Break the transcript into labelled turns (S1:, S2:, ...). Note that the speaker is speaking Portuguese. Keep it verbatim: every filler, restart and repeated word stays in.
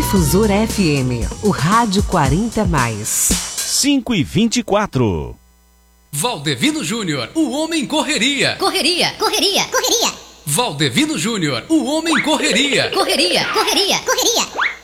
S1: Difusora F M, o rádio quarenta mais.
S2: cinco e vinte e quatro.
S3: Valdevino Júnior, o homem correria.
S4: Correria, correria, correria.
S3: Valdevino Júnior, o homem correria.
S4: Correria, correria, correria.